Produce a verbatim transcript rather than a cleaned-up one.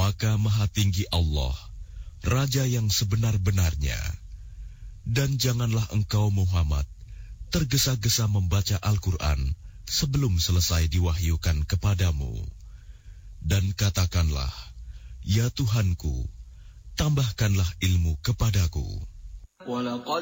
Maka Maha Tinggi Allah, Raja yang sebenar-benarnya. Dan janganlah engkau Muhammad tergesa-gesa membaca Al-Quran sebelum selesai diwahyukan kepadamu. Dan katakanlah, ya Tuhanku, tambahkanlah ilmu kepadaku.